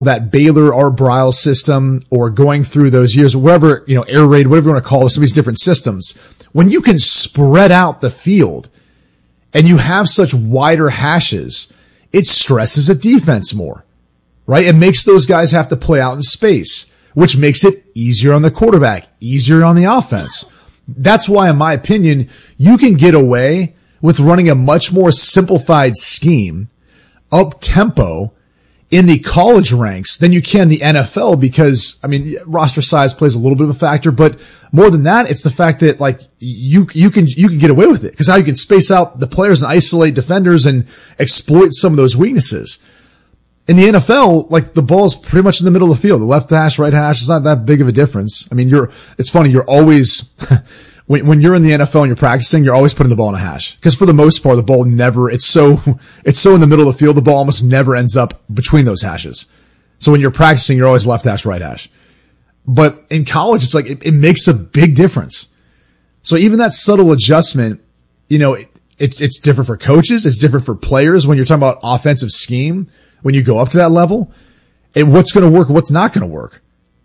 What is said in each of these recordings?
that Baylor Art Briles system or going through those years, whatever, air raid, whatever you want to call it, some of these different systems, when you can spread out the field and you have such wider hashes, it stresses a defense more, right? It makes those guys have to play out in space, which makes it easier on the quarterback, easier on the offense. That's why, in my opinion, you can get away with running a much more simplified scheme up tempo in the college ranks than you can the NFL because, roster size plays a little bit of a factor, but more than that, it's the fact that you can get away with it because how you can space out the players and isolate defenders and exploit some of those weaknesses. In the NFL, the ball's pretty much in the middle of the field. The left hash, right hash, it's not that big of a difference. It's funny, you're always, when you're in the NFL and you're practicing, you're always putting the ball in a hash. Cause for the most part, the ball never, it's so in the middle of the field, the ball almost never ends up between those hashes. So when you're practicing, you're always left hash, right hash. But in college, it's it makes a big difference. So even that subtle adjustment, it's different for coaches. It's different for players when you're talking about offensive scheme. When you go up to that level, and what's going to work, what's not going to work.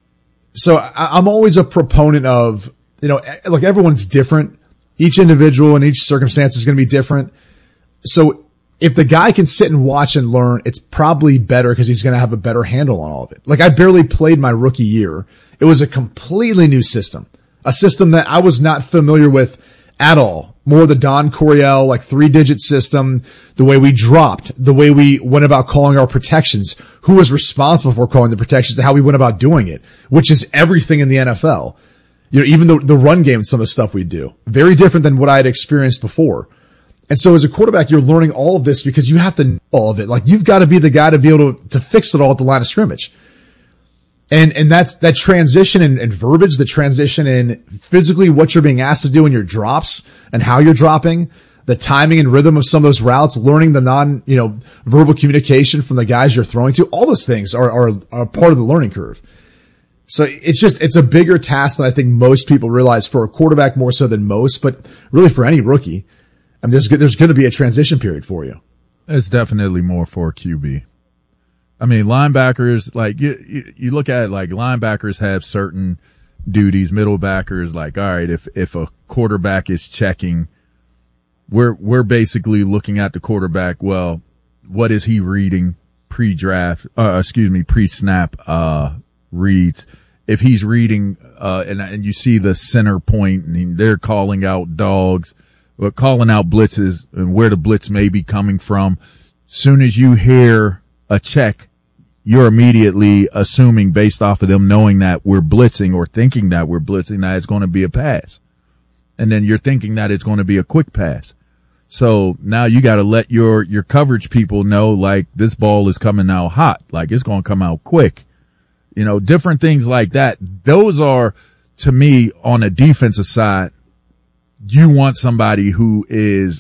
So I'm always a proponent of, look, everyone's different. Each individual and each circumstance is going to be different. So if the guy can sit and watch and learn, it's probably better because he's going to have a better handle on all of it. I barely played my rookie year. It was a completely new system, a system that I was not familiar with at all. More the Don Coryell, 3-digit system, the way we dropped, the way we went about calling our protections, who was responsible for calling the protections, how we went about doing it, which is everything in the NFL. Even the run game and some of the stuff we do. Very different than what I had experienced before. And so as a quarterback, you're learning all of this because you have to know all of it. You've got to be the guy to be able to fix it all at the line of scrimmage. And that's that transition and verbiage, the transition in physically what you're being asked to do in your drops and how you're dropping, the timing and rhythm of some of those routes, learning the verbal communication from the guys you're throwing to. All those things are part of the learning curve. So it's a bigger task than I think most people realize for a quarterback more so than most, but really for any rookie. There's going to be a transition period for you. It's definitely more for a QB. Linebackers, you look at it, linebackers have certain duties, middle backers, all right, if a quarterback is checking, we're basically looking at the quarterback, well, what is he reading pre-snap, reads. If he's reading, and you see the center point and they're calling out dogs, or calling out blitzes and where the blitz may be coming from. Soon as you hear a check, you're immediately assuming based off of them knowing that we're blitzing or thinking that we're blitzing that it's going to be a pass. And then you're thinking that it's going to be a quick pass. So now you got to let your coverage people know, this ball is coming out hot. It's going to come out quick. Different things like that. Those are, to me, on a defensive side, you want somebody who is,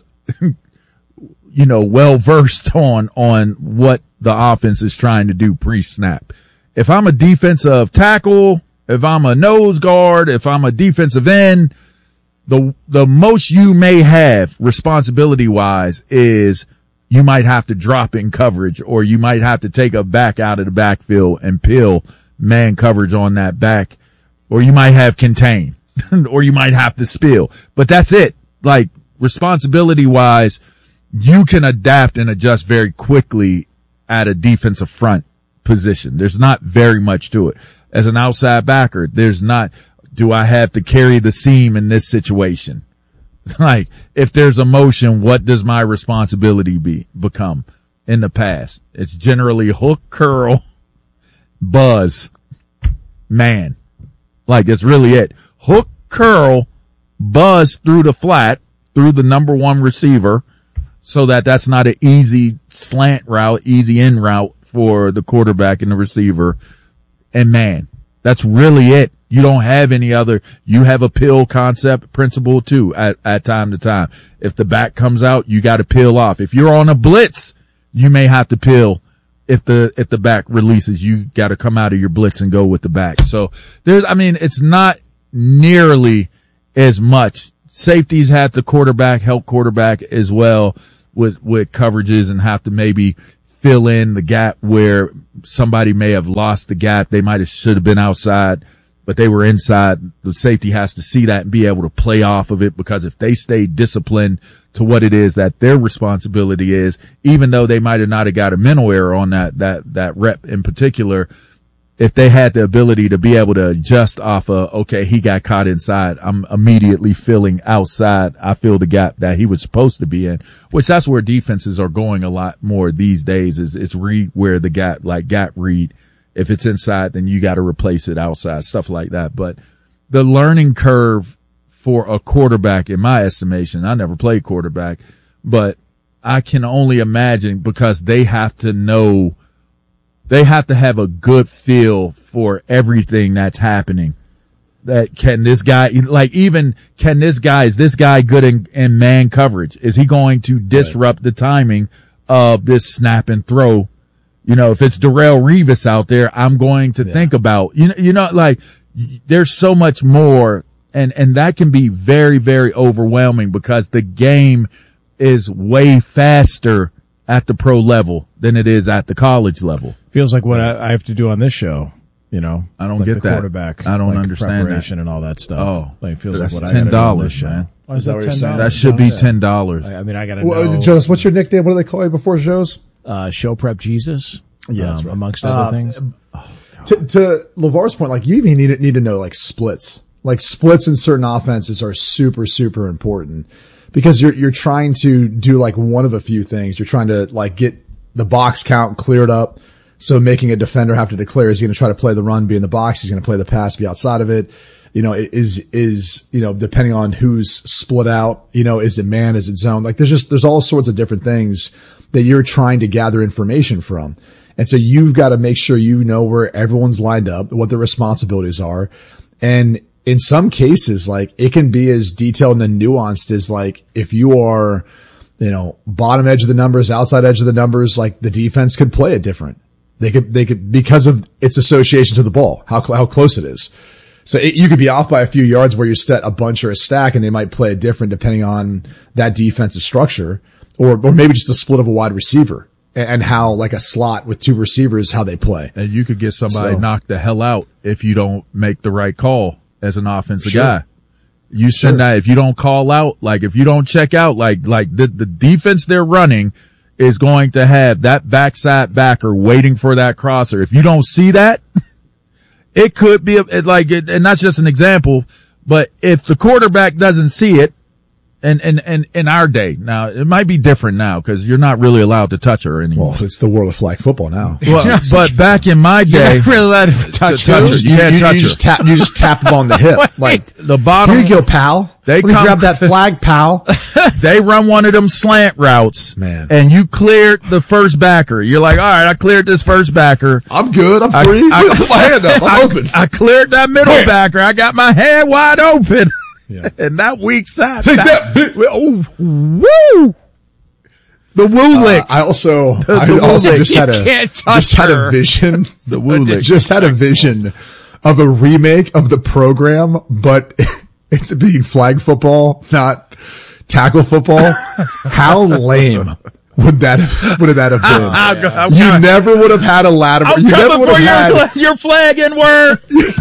well versed on what the offense is trying to do pre-snap. If I'm a defensive tackle, if I'm a nose guard, if I'm a defensive end, the most you may have responsibility wise is you might have to drop in coverage, or you might have to take a back out of the backfield and peel man coverage on that back, or you might have contain, or you might have to spill. But that's it. Responsibility wise, you can adapt and adjust very quickly at a defensive front position. There's not very much to it. As an outside backer, there's not, do I have to carry the seam in this situation? If there's a motion, what does my responsibility become in the pass? It's generally hook, curl, buzz, man. It's really it. Hook, curl, buzz through the flat, through the number one receiver, so that's not an easy slant route, easy in route for the quarterback and the receiver. And man, that's really it. You don't have any other. You have a peel concept principle too at time to time. If the back comes out, you got to peel off. If you're on a blitz, you may have to peel. If the back releases, you got to come out of your blitz and go with the back. So it's not nearly as much. Safeties have to help quarterback as well with coverages and have to maybe fill in the gap where somebody may have lost the gap. They should have been outside, but they were inside. The safety has to see that and be able to play off of it, because if they stay disciplined to what it is that their responsibility is, even though they might have not have got a mental error on that rep in particular, if they had the ability to be able to adjust off of, okay, he got caught inside, I'm immediately feeling outside. I feel the gap that he was supposed to be in, which that's where defenses are going a lot more these days, is it's read where the gap, like gap read. If it's inside, then you got to replace it outside, stuff like that. But the learning curve for a quarterback, in my estimation, I never played quarterback, but I can only imagine, because they have to know, they have to have a good feel for everything that's happening. That can this guy, like even can this guy, is this guy good in man coverage? Is he going to disrupt the timing of this snap and throw? You know, if it's Darrelle Revis out there, I'm going to think about, you know, like there's so much more, and that can be very, very overwhelming, because the game is way faster at the pro level than it is at the college level. Feels like what I have to do on this show, you know. I don't like get the that. Quarterback. I don't like understand preparation that. and all that stuff. Oh, like it feels that's like what I gotta do on this $10, show. man. Why is that $10? That should be $10. I mean, I gotta Well, know. Jonas, what's your nickname? What do they call you before shows? Show Prep Jesus. Yeah, that's right. Amongst other things. To LeVar's point, like you even need to know like splits. Like splits in certain offenses are super, super important, because you're trying to do like one of a few things. You're trying to like get the box count cleared up. So making a defender have to declare, is he going to try to play the run, be in the box? He's going to play the pass, be outside of it. You know, is, you know, depending on who's split out, you know, is it man? Is it zone? Like there's all sorts of different things that you're trying to gather information from. And so you've got to make sure you know where everyone's lined up, what their responsibilities are. And in some cases, like it can be as detailed and nuanced as like if you are, you know, bottom edge of the numbers, outside edge of the numbers, like the defense could play it different. They could, because of its association to the ball, how close it is. So you could be off by a few yards where you set a bunch or a stack, and they might play it different depending on that defensive structure, or maybe just the split of a wide receiver and how like a slot with two receivers, how they play. And you could get somebody knocked the hell out if you don't make the right call as an offensive guy. You send that, if you don't call out, like if you don't check out, like the defense they're running is going to have that backside backer waiting for that crosser. If you don't see that, it could be and that's just an example, but if the quarterback doesn't see it, and in our day, now it might be different now because you're not really allowed to touch her anymore. Well, it's the world of flag football now. Well, but back in my day, You're not really allowed to touch her. You can't touch her. You just tap them on the hip. Like the bottom. Here you go, pal. They grab that flag, pal. They run one of them slant routes, man, and you cleared the first backer. You're like, all right, I cleared this first backer. I'm good. I'm free. I put my hand up. I'm open. I cleared that middle backer. I got my hand wide open. Yeah. And that weak side. Take that. Oh, woo! The woo lick. I also just had a vision. The woo lick. Just had a vision of a remake of the program, but it's being flag football, not tackle football. How lame would that have been? You never would have had a ladder. You never would have had your flag in word.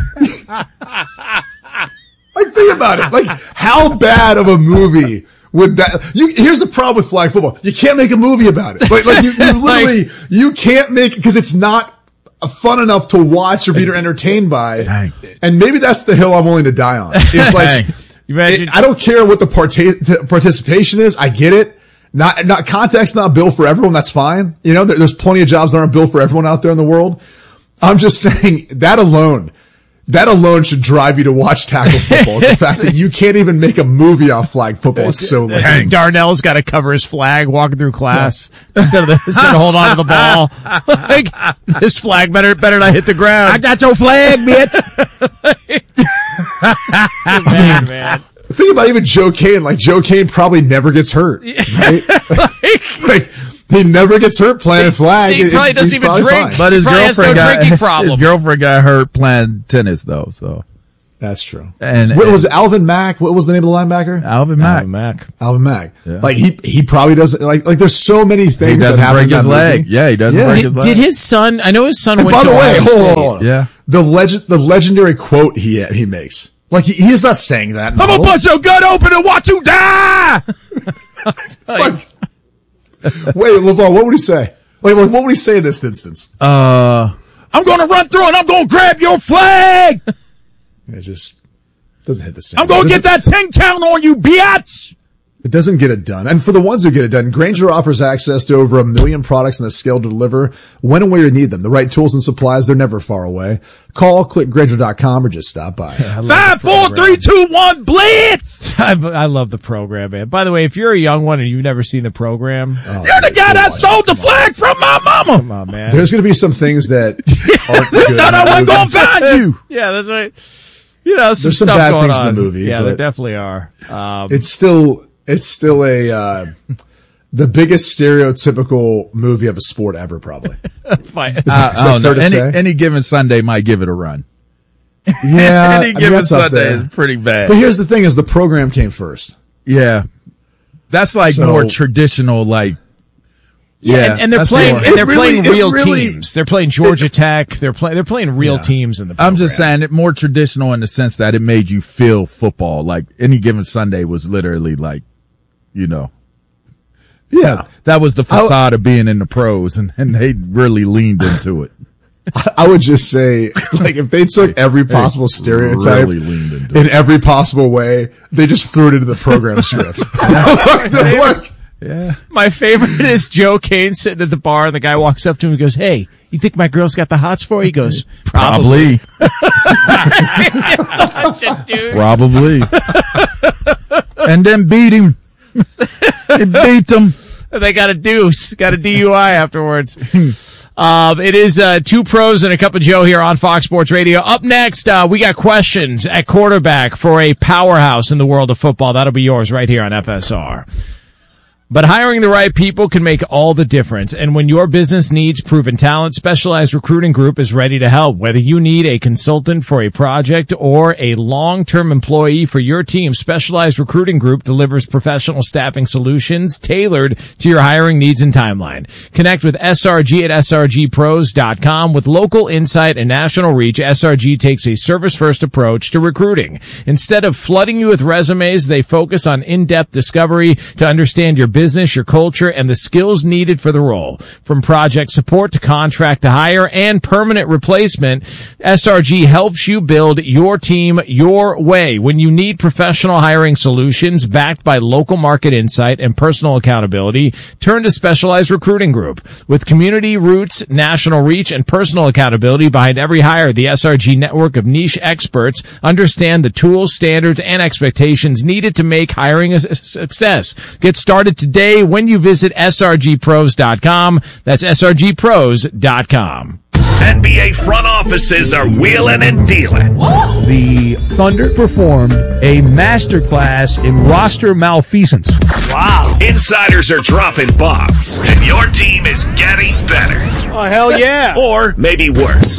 Like, think about it. Like, how bad of a movie would that? Here's the problem with flag football. You can't make a movie about it. Like you literally, you can't make, because it's not fun enough to watch or be entertained by. Dang. And maybe that's the hill I'm willing to die on. It's like, I don't care what the participation is. I get it. Not context, not built for everyone. That's fine. You know, there's plenty of jobs that aren't built for everyone out there in the world. I'm just saying that alone should drive you to watch tackle football. Is the fact that you can't even make a movie off flag football. It's so lame. Darnell's got to cover his flag walking through class instead of holding on to the ball. Like, this flag better not hit the ground. I got your flag, bitch. Man. Think about even Joe Kane. Like, Joe Kane probably never gets hurt, right? like he never gets hurt playing flag. He probably doesn't even drink. But his girlfriend drinking problem. His girlfriend got hurt playing tennis though, so. That's true. And what was it, Alvin Mack? What was the name of the linebacker? Alvin Mack. Alvin Mack. Yeah. Like he probably doesn't like there's so many things He doesn't that happen break his leg. Yeah, he doesn't break his leg. Did his son? I know his son And went by to the way, Ohio hold on. Yeah. The legendary quote he makes. Like he is not saying that. I'm gonna bust your gut open and watch you die. It's like, wait, LeVar, what would he say? Like, what would he say in this instance? I'm gonna run through and I'm gonna grab your flag. It just doesn't hit the same. I'm gonna get that 10 count on you, biatch. It doesn't get it done. And for the ones who get it done, Grainger offers access to over 1 million products and the scale to deliver when and where you need them. The right tools and supplies, they're never far away. Call, click Grainger.com or just stop by. 5, 4, 3, 2, 1, blitz. I love the program, man. By the way, if you're a young one and you've never seen the program, You're the guy that stole the flag from my mama. come on, man. There's going to be some things that aren't You good. thought I wasn't gonna find you. Yeah, that's right. You know, There's some stuff bad going things in on. the movie, Yeah, but- there definitely are. It's still a the biggest stereotypical movie of a sport ever, probably. Fine. I don't know. fair to say? Any given Sunday might give it a run. Yeah, Any given that's up Sunday there. is pretty bad. But here's the thing: is the program came first. Yeah, that's like So- more traditional. Like, yeah, and they're that's playing. more- And they're It really- playing it real really- teams. They're playing Georgia Tech. They're playing real teams in the program. I'm just saying it more traditional in the sense that it made you feel football. Like any given Sunday was literally like, you know, Yeah, that was the facade of being in the pros, and they really leaned into it. I would just say, like, if they took every possible stereotype really leaned into in every possible way, they just threw it into the program script. They're like, Yeah, My favorite is Joe Kane sitting at the bar, and the guy walks up to him and goes, "Hey, you think my girl's got the hots for you?" He goes, probably, dude. probably, and then beat him. They beat him. They got a deuce, got a DUI afterwards. It is Two Pros and a Cup of Joe here on Fox Sports Radio. Up next, we got questions at quarterback for a powerhouse in the world of football. That'll be yours right here on FSR. But hiring the right people can make all the difference. And when your business needs proven talent, Specialized Recruiting Group is ready to help. Whether you need a consultant for a project or a long-term employee for your team, Specialized Recruiting Group delivers professional staffing solutions tailored to your hiring needs and timeline. Connect with SRG at srgpros.com. With local insight and national reach, SRG takes a service-first approach to recruiting. Instead of flooding you with resumes, they focus on in-depth discovery to understand your business, your culture, and the skills needed for the role. From project support to contract to hire and permanent replacement, SRG helps you build your team your way. When you need professional hiring solutions backed by local market insight and personal accountability, turn to Specialized Recruiting Group. With community roots, national reach, and personal accountability behind every hire, the SRG network of niche experts understand the tools, standards, and expectations needed to make hiring a success. Get started today when you visit srgpros.com. That's srgpros.com. NBA front offices are wheeling and dealing. The Thunder performed a masterclass in roster malfeasance. Wow. Insiders are dropping bombs, and your team is getting better. Oh, hell yeah. Or maybe worse.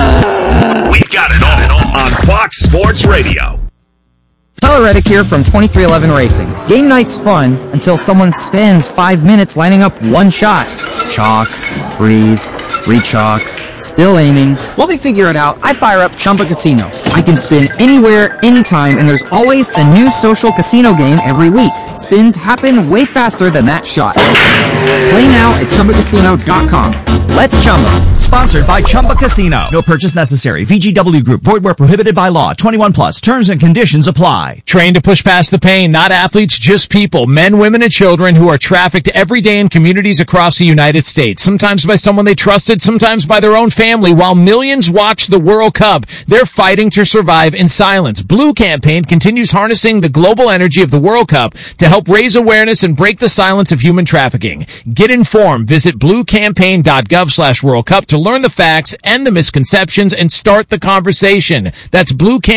We've got it all on Fox Sports Radio. Tyler Reddick here from 2311 Racing. Game night's fun until someone spends 5 minutes lining up one shot. Chalk, breathe, re-chalk, still aiming. While they figure it out, I fire up Chumba Casino. I can spin anywhere, anytime, and there's always a new social casino game every week. Spins happen way faster than that shot. Play now at ChumbaCasino.com. Let's Chumba. Sponsored by Chumba Casino. No purchase necessary. VGW Group. Void where prohibited by law. 21 plus. Terms and conditions apply. Trained to push past the pain, not athletes, just people, men, women, and children who are trafficked every day in communities across the United States, sometimes by someone they trusted, sometimes by their own family. While millions watch the World Cup, they're fighting to survive in silence. Blue Campaign continues harnessing the global energy of the World Cup to help raise awareness and break the silence of human trafficking. Get informed. Visit bluecampaign.gov/World Cup to learn the facts and the misconceptions and start the conversation. That's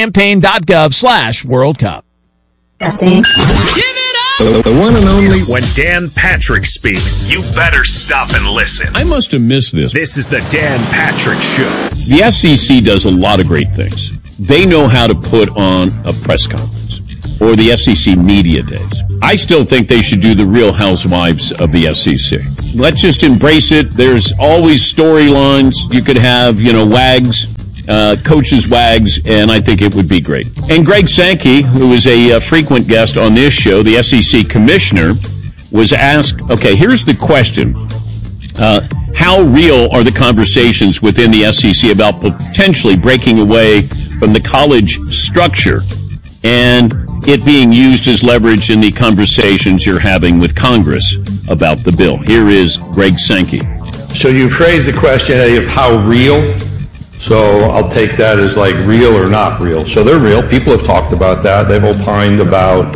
bluecampaign.gov/World Cup. The one and only. When Dan Patrick speaks, you better stop and listen. I must have missed this. This is the Dan Patrick Show. The SEC does a lot of great things. they know how to put on a press conference or the SEC media days. I still think they should do the Real Housewives of the SEC. Let's just embrace it. There's always storylines. You could have, wags, coaches wags, and I think it would be great. And Greg Sankey, who is a frequent guest on this show, the SEC commissioner, was asked, okay, here's the question. How real are the conversations within the SEC about potentially breaking away from the college structure and it being used as leverage in the conversations you're having with Congress about the bill? Here is Greg Sankey. So you phrased the question, Eddie, of how real. So I'll take that as like real or not real. So they're real. People have talked about that. They've opined about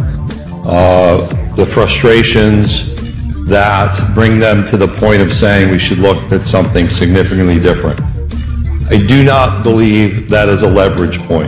the frustrations that bring them to the point of saying we should look at something significantly different. I do not believe that is a leverage point.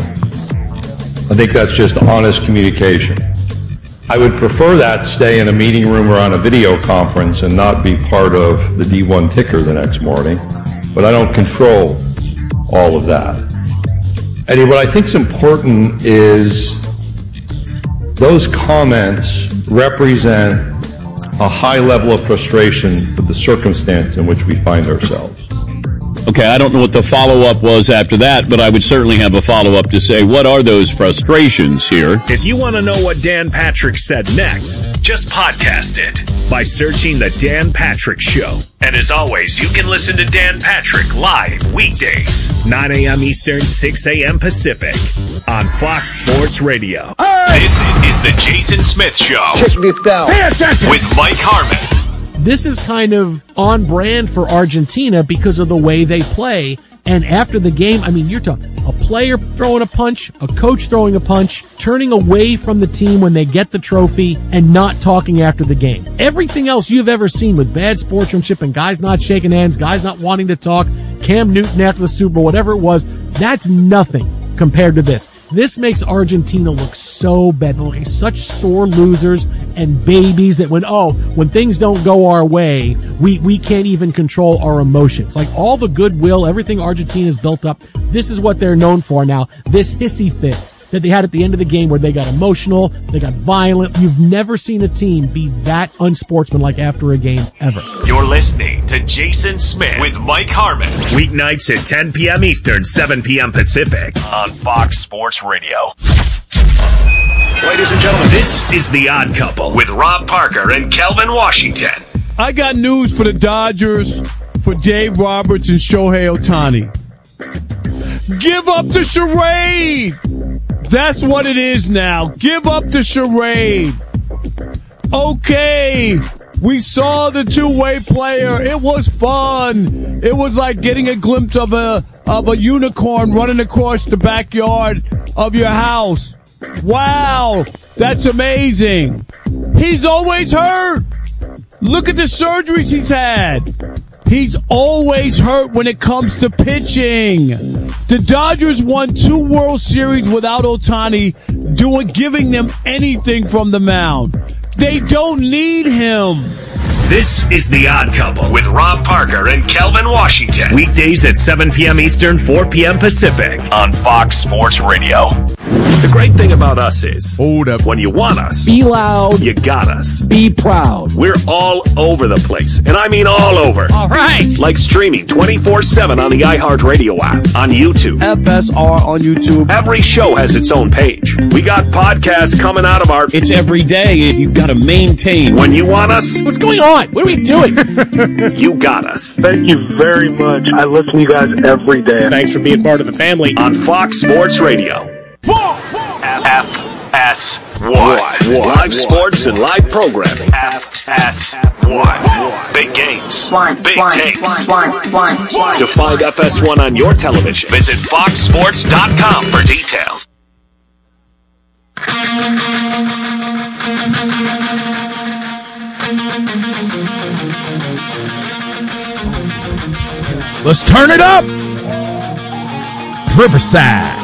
I think that's just honest communication. I would prefer that stay in a meeting room or on a video conference and not be part of the D1 ticker the next morning, but I don't control all of that. Eddie, what I think is important is those comments represent a high level of frustration with the circumstance in which we find ourselves. Okay, I don't know what the follow-up was after that, but I would certainly have a follow-up to say, what are those frustrations here? If you want to know what Dan Patrick said next, just podcast it by searching The Dan Patrick Show. And as always, you can listen to Dan Patrick live weekdays, 9 a.m. Eastern, 6 a.m. Pacific, on Fox Sports Radio. This is The Jason Smith Show. Check this out. Pay attention. With Mike Harmon. This is kind of on brand for Argentina because of the way they play. And after the game, I mean, you're talking a player throwing a punch, a coach throwing a punch, turning away from the team when they get the trophy, and not talking after the game. Everything else you've ever seen with bad sportsmanship and guys not shaking hands, guys not wanting to talk, Cam Newton after the Super Bowl, whatever it was, that's nothing compared to this. This makes Argentina look so bad. They're looking such sore losers and babies that when things don't go our way, we can't even control our emotions. Like all the goodwill, everything Argentina's built up, this is what they're known for now. This hissy fit that they had at the end of the game where they got emotional, they got violent. You've never seen a team be that unsportsmanlike after a game ever. You're listening to Jason Smith with Mike Harmon. Weeknights at 10 p.m. Eastern, 7 p.m. Pacific on Fox Sports Radio. Ladies and gentlemen, this is The Odd Couple with Rob Parker and Kelvin Washington. I got news for the Dodgers, for Dave Roberts and Shohei Ohtani. Give up the charade! That's what it is now. Give up the charade. Okay, we saw the two-way player. It was fun. It was like getting a glimpse of a unicorn running across the backyard of your house. Wow, that's amazing. He's always hurt. Look at the surgeries he's had. He's always hurt when it comes to pitching. The Dodgers won 2 World Series without Ohtani giving them anything from the mound. They don't need him. This is The Odd Couple with Rob Parker and Kelvin Washington. Weekdays at 7 p.m. Eastern, 4 p.m. Pacific on Fox Sports Radio. The great thing about us is, hold up, when you want us, be loud, you got us. Be proud. We're all over the place, and I mean all over. All right. Like streaming 24/7 on the iHeartRadio app, on YouTube. FSR on YouTube. Every show has its own page. We got podcasts coming out of our... It's every day, and you've got to maintain. When you want us... What's going on? What are we doing? You got us. Thank you very much. I listen to you guys every day. Thanks for being part of the family. On Fox Sports Radio. FS1. Live sports and live programming. FS1. Big games. Big takes. To find FS1 on your television, visit foxsports.com for details. Let's turn it up. Riverside.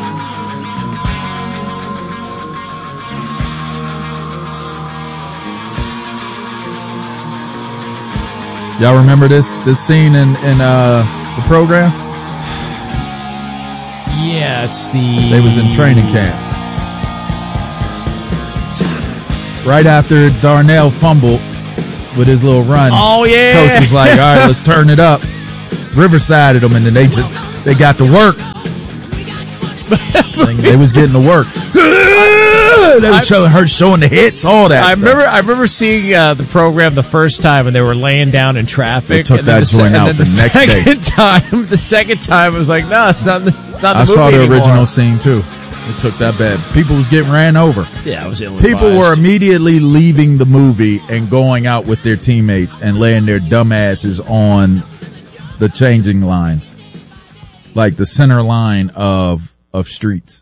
Y'all remember this scene in the program? Yeah, it's the... They was in training camp. Right after Darnell fumbled with his little run. Oh, yeah. Coach was like, all right, let's turn it up. Riverside at them, and then they got to work. They was getting to work. They was showing the hits, all that. I stuff. remember seeing the program the first time, and they were laying down in traffic. They took that joint out the next day. The second time, it was like, no, it's not the movie I saw the anymore. original scene too. It took that bad. People was getting ran over. Yeah, it was ill-advised. People were immediately leaving the movie and going out with their teammates and laying their dumb asses on the changing lines, like the center line of streets.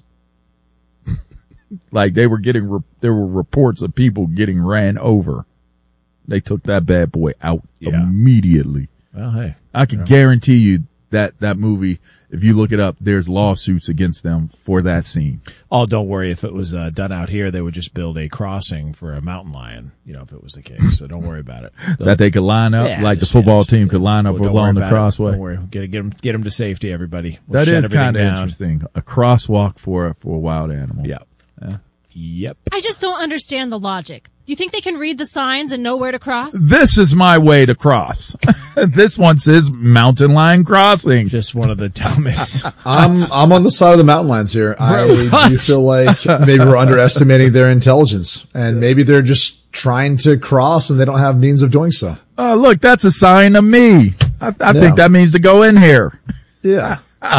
Like they were there were reports of people getting ran over. They took that bad boy out immediately. Well, hey, I can guarantee you that movie, if you look it up, there's lawsuits against them for that scene. Oh, don't worry. If it was done out here, they would just build a crossing for a mountain lion, if it was the case. So don't worry about it. That they could line up, like the football team could line up along the crossway. Don't worry. Get them to safety, everybody. That is kind of interesting. A crosswalk for a wild animal. Yeah. Yep. I just don't understand the logic. You think they can read the signs and know where to cross? This is my way to cross. This one says Mountain Lion Crossing. Just one of the dumbest. I'm on the side of the mountain lions here. I do feel like maybe we're underestimating their intelligence, and maybe they're just trying to cross and they don't have means of doing so. Look, that's a sign of me. I think that means to go in here. Yeah.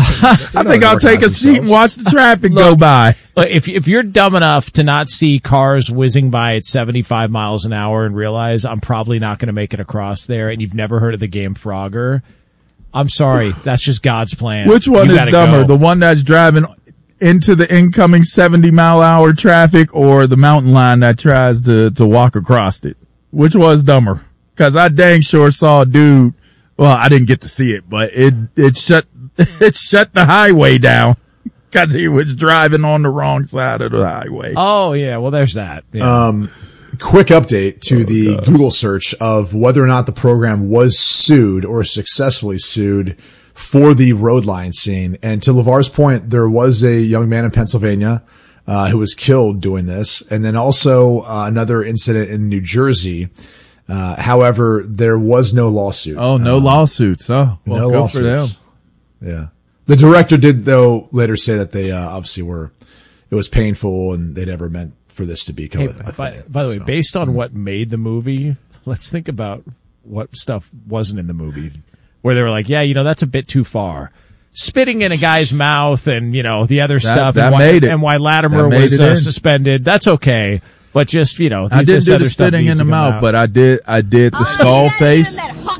I think I'll take a seat and watch the traffic go by. If you're dumb enough to not see cars whizzing by at 75 miles an hour and realize I'm probably not going to make it across there, and you've never heard of the game Frogger, I'm sorry. That's just God's plan. Which one is dumber? The one that's driving into the incoming 70-mile-an-hour traffic, or the mountain lion that tries to walk across it? Which was dumber? Because I dang sure saw a dude. Well, I didn't get to see it, but it shut the highway down because he was driving on the wrong side of the highway. Oh, yeah. Well, there's that. Yeah. Quick update to the Google search of whether or not the program was sued or successfully sued for the road line scene. And to LeVar's point, there was a young man in Pennsylvania who was killed doing this. And then also another incident in New Jersey. However, there was no lawsuit. Oh, no lawsuits. Oh, well, no good lawsuits. for them. Yeah. The director did, though, later say that they obviously it was painful and they never meant for this to become a thing. By the way, based on what made the movie, let's think about what stuff wasn't in the movie. Where they were like, yeah, that's a bit too far. Spitting in a guy's mouth and, the other stuff. That and made it. And why Latimer was suspended. That's okay. But just, I didn't do the spitting in the mouth, but I did the skull face.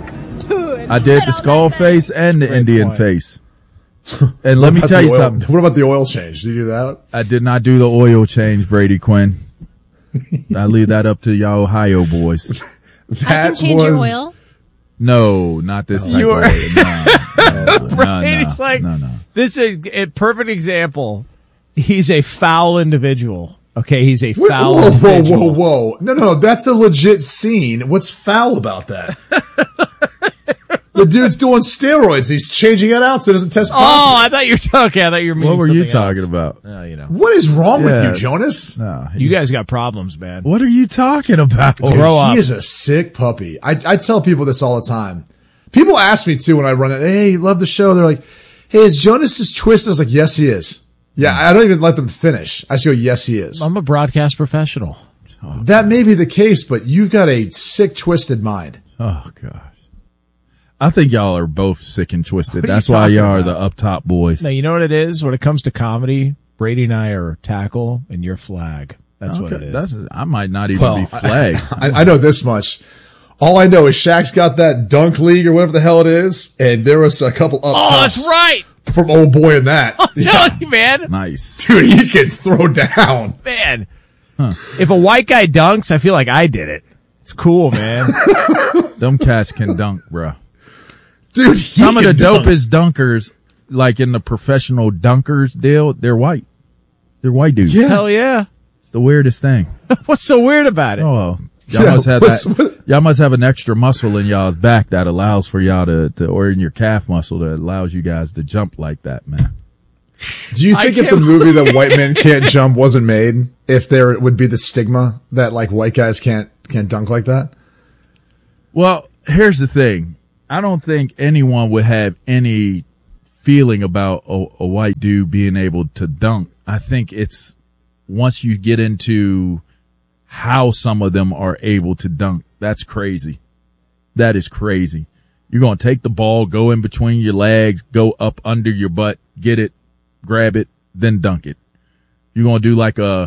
I did the skull face and the Indian face. And let me tell you something. What about the oil change? Did you do that? I did not do the oil change, Brady Quinn. I leave that up to y'all Ohio boys. I can change your oil? No, not this type of oil. No. This is a perfect example. He's a foul individual. Okay, he's a foul individual. Whoa. No, that's a legit scene. What's foul about that? The dude's doing steroids. He's changing it out so it doesn't test positive. Oh, I thought you were What were you talking about? What is wrong with you, Jonas? No, you guys got problems, man. What are you talking about? Grow up. He is a sick puppy. I tell people this all the time. People ask me too when I run it. Hey, love the show. They're like, hey, is Jonas twisted? I was like, yes, he is. Yeah, I don't even let them finish. I just go, yes, he is. I'm a broadcast professional. That may be the case, but you've got a sick, twisted mind. Oh, gosh. I think y'all are both sick and twisted. That's why y'all are the up top boys. No, you know what it is? When it comes to comedy, Brady and I are tackle and you're flag. That's what it is. I might not even be flag. I know this much. All I know is Shaq's got that dunk league or whatever the hell it is, and there was a couple up tops. Oh, that's right. From old boy in that. I'm telling you, man. Nice. Dude, he can throw down. Man. Huh. If a white guy dunks, I feel like I did it. It's cool, man. Them cats can dunk, bro. Dude, some of the dopest dunkers, like in the professional dunkers deal, they're white. They're white dudes. Yeah. Hell yeah. It's the weirdest thing. What's so weird about it? Oh, well, y'all must have an extra muscle in y'all's back that allows for y'all to or in your calf muscle that allows you guys to jump like that, man. Do you think if the movie The White Man Can't Jump wasn't made, if there would be the stigma that like white guys can't dunk like that? Well, here's the thing. I don't think anyone would have any feeling about a white dude being able to dunk. I think it's once you get into how some of them are able to dunk, that's crazy. That is crazy. You're going to take the ball, go in between your legs, go up under your butt, get it, grab it, then dunk it. You're going to do like a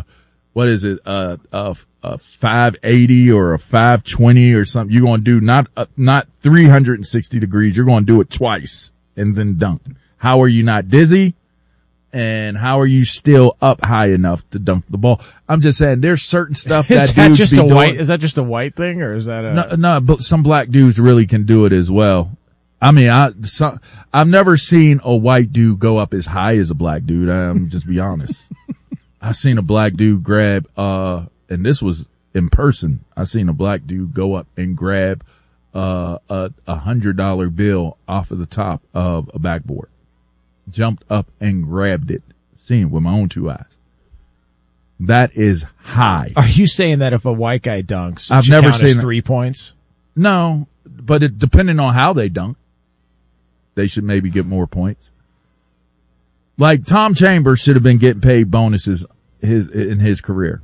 580 or a 520 or something. You're going to do not 360 degrees. You're going to do it twice and then dunk. How are you not dizzy? And how are you still up high enough to dunk the ball? I'm just saying there's certain stuff that dudes just be a doing. white? Is that just a white thing, or is that a No, but some black dudes really can do it as well. I mean, I've never seen a white dude go up as high as a black dude. I'm just be honest. I've seen a black dude grab, and this was in person. I seen a black dude go up and grab a $100 bill off of the top of a backboard. Jumped up and grabbed it. Seen it with my own two eyes. That is high. Are you saying that if a white guy dunks, I've never seen 3 points? No, but depending on how they dunk, they should maybe get more points. Like Tom Chambers should have been getting paid bonuses in his career.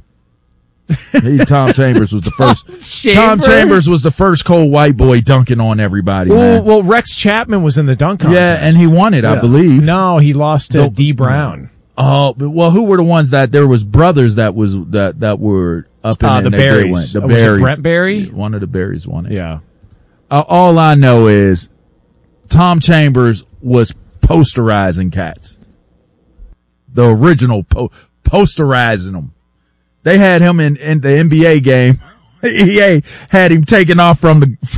Tom Chambers was the first. Tom Chambers was the first cold white boy dunking on everybody. Well, Rex Chapman was in the dunk contest. Yeah, and he won it, I believe. No, he lost to D. Brown. Oh, well, who were the ones that there was brothers that were up in the Berries. Was it Brent Berry? One of the Berries won it. Yeah. All I know is Tom Chambers was posterizing cats. The original posterizing them. They had him in the NBA game. EA had him taken off from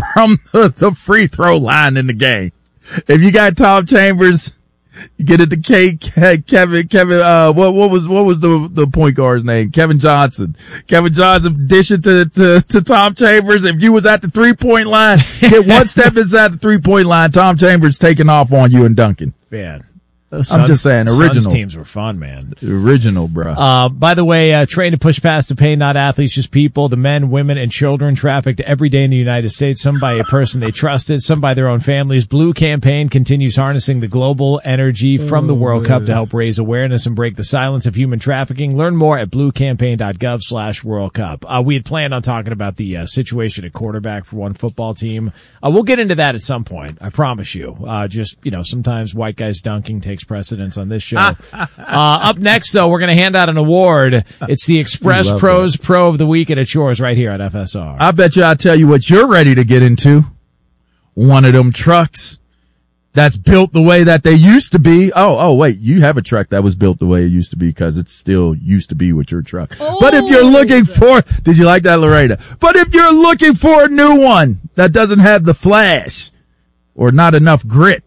the free throw line in the game. If you got Tom Chambers, you get it to Kevin, what was the point guard's name? Kevin Johnson. Kevin Johnson dishing to Tom Chambers. If you was at the 3-point line, get one step inside the 3-point line, Tom Chambers taking off on you and dunking. Man. I'm just saying, original. Suns teams were fun, man. Original, bro. By the way, trained to push past the pain, not athletes, just people. The men, women, and children trafficked every day in the United States, some by a person they trusted, some by their own families. Blue Campaign continues harnessing the global energy from the World Cup to help raise awareness and break the silence of human trafficking. Learn more at bluecampaign.gov/World Cup. We had planned on talking about the situation at quarterback for one football team. We'll get into that at some point. I promise you. Sometimes white guys dunking takes precedence on this show. Up next, though, we're going to hand out an award. It's the Express Pros Pro of the Week, and it's yours right here at FSR. I bet you I'll tell you what you're ready to get into. One of them trucks that's built the way that they used to be. Oh, wait, you have a truck that was built the way it used to be because it still used to be with your truck. Oh. But if you're looking for, did you like that, Loretta? But if you're looking for a new one that doesn't have the flash or not enough grit,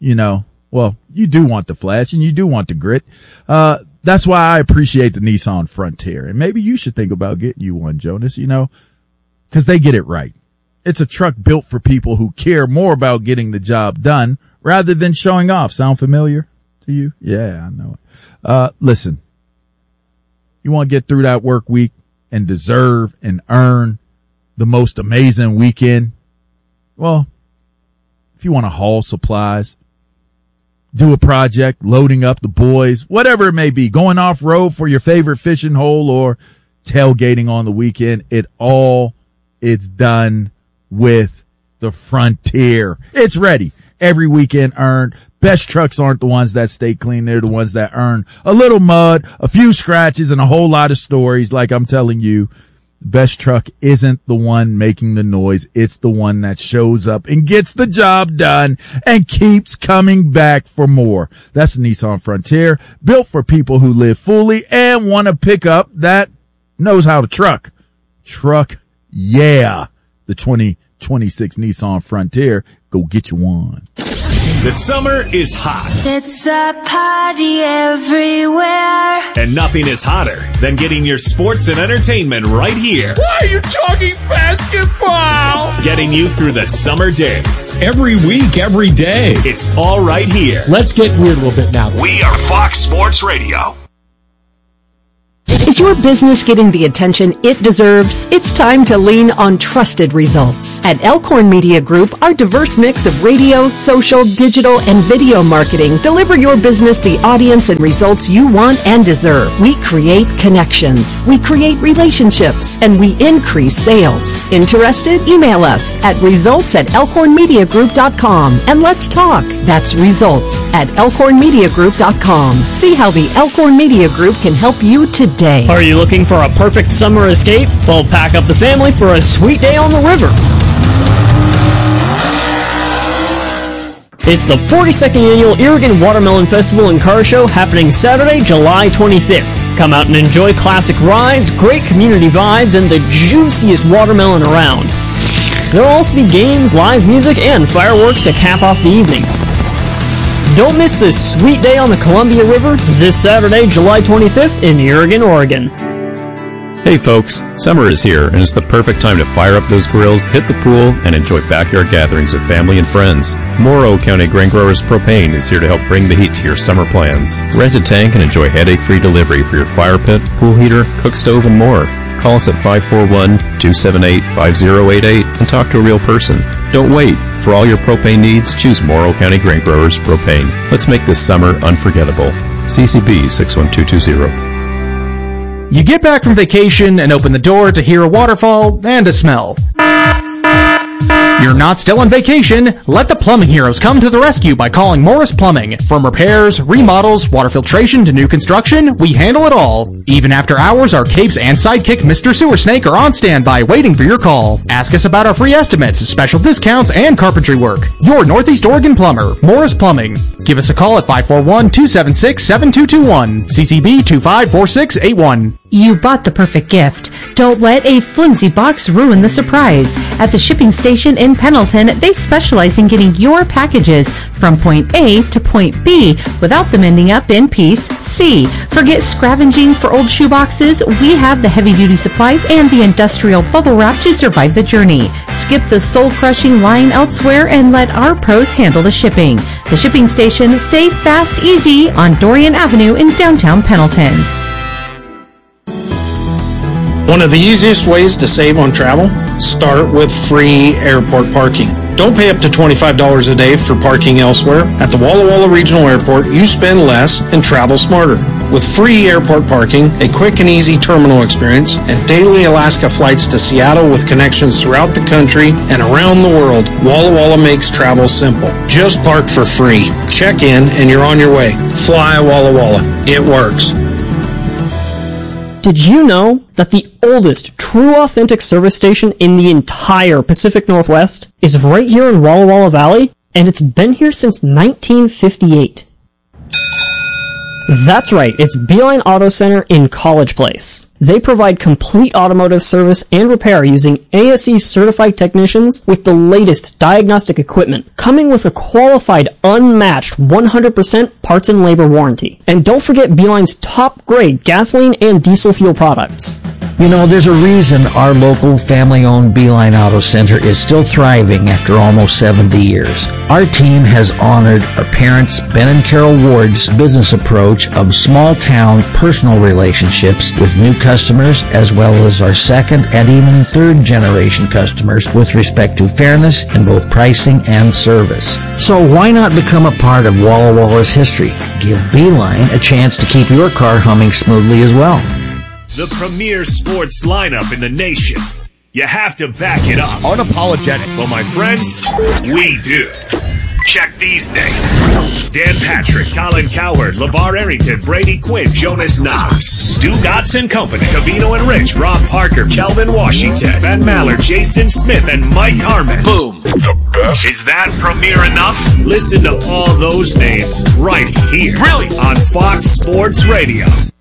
well, you do want the flash and you do want the grit. That's why I appreciate the Nissan Frontier. And maybe you should think about getting you one, Jonas, because they get it right. It's a truck built for people who care more about getting the job done rather than showing off. Sound familiar to you? Yeah, I know it. Listen, you want to get through that work week and deserve and earn the most amazing weekend? Well, if you want to haul supplies, do a project, loading up the boys, whatever it may be, going off road for your favorite fishing hole or tailgating on the weekend, it's done with the Frontier. It's ready. Every weekend earned. Best trucks aren't the ones that stay clean. They're the ones that earn a little mud, a few scratches, and a whole lot of stories. Like I'm telling you, best truck isn't the one making the noise. It's the one that shows up and gets the job done and keeps coming back for more. That's the Nissan Frontier, built for people who live fully and want a pickup that knows how to truck. Yeah. The 2026 Nissan Frontier go get you one. The summer is hot. It's a party everywhere. And nothing is hotter than getting your sports and entertainment right here. Why are you talking basketball? Getting you through the summer days. Every week, every day. It's all right here. Let's get weird a little bit now. We are Fox Sports Radio. Is your business getting the attention it deserves? It's time to lean on trusted results. At Elkhorn Media Group, our diverse mix of radio, social, digital, and video marketing deliver your business the audience and results you want and deserve. We create connections, we create relationships, and we increase sales. Interested? Email us at results@elkhornmediagroup.com and let's talk. That's results@elkhornmediagroup.com. See how the Elkhorn Media Group can help you today. Are you looking for a perfect summer escape? Well, pack up the family for a sweet day on the river. It's the 42nd Annual Irrigan Watermelon Festival and Car Show happening Saturday, July 25th. Come out and enjoy classic rides, great community vibes, and the juiciest watermelon around. There will also be games, live music, and fireworks to cap off the evening. Don't miss this sweet day on the Columbia River this Saturday, July 25th in Irrigan, Oregon. Hey folks, summer is here and it's the perfect time to fire up those grills, hit the pool, and enjoy backyard gatherings with family and friends. Morrow County Grain Growers Propane is here to help bring the heat to your summer plans. Rent a tank and enjoy headache-free delivery for your fire pit, pool heater, cook stove, and more. Call us at 541-278-5088 and talk to a real person. Don't wait. For all your propane needs, choose Morrow County Grain Growers Propane. Let's make this summer unforgettable. CCB 61220. You get back from vacation and open the door to hear a waterfall and a smell. You're not still on vacation. Let the plumbing heroes come to the rescue by calling Morris Plumbing. From repairs, remodels, water filtration to new construction, we handle it all. Even after hours, our capes and sidekick Mr. Sewer Snake are on standby waiting for your call. Ask us about our free estimates, special discounts, and carpentry work. Your Northeast Oregon plumber, Morris Plumbing. Give us a call at 541-276-7221. CCB 254681. You bought the perfect gift. Don't let a flimsy box ruin the surprise. At the shipping station in Pendleton, they specialize in getting your packages from point A to point B without them ending up in piece C. Forget scavenging for old shoeboxes. We have the heavy-duty supplies and the industrial bubble wrap to survive the journey. Skip the soul-crushing line elsewhere and let our pros handle the shipping. The shipping station, safe, fast, easy on Dorian Avenue in downtown Pendleton. One of the easiest ways to save on travel? Start with free airport parking. Don't pay up to $25 a day for parking elsewhere. At the Walla Walla Regional Airport, you spend less and travel smarter. With free airport parking, a quick and easy terminal experience, and daily Alaska flights to Seattle with connections throughout the country and around the world, Walla Walla makes travel simple. Just park for free. Check in and you're on your way. Fly Walla Walla. It works. Did you know that the oldest true authentic service station in the entire Pacific Northwest is right here in Walla Walla Valley? And it's been here since 1958. That's right, it's Beeline Auto Center in College Place. They provide complete automotive service and repair using ASE certified technicians with the latest diagnostic equipment, coming with a qualified, unmatched 100% parts and labor warranty. And don't forget Beeline's top grade gasoline and diesel fuel products. You know, there's a reason our local family-owned Beeline Auto Center is still thriving after almost 70 years. Our team has honored our parents, Ben and Carol Ward's business approach of small-town personal relationships with new customers, as well as our second and even third-generation customers with respect to fairness in both pricing and service. So why not become a part of Walla Walla's history? Give Beeline a chance to keep your car humming smoothly as well. The premier sports lineup in the nation. You have to back it up. Unapologetic. Well, my friends, we do. Check these names. Dan Patrick, Colin Cowherd, LeVar Arrington, Brady Quinn, Jonas Knox, Stu Gotts and Company, Cavino and Rich, Rob Parker, Kelvin Washington, Ben Mallard, Jason Smith, and Mike Harmon. Boom. The best. Is that premier enough? Listen to all those names right here. Really? On Fox Sports Radio.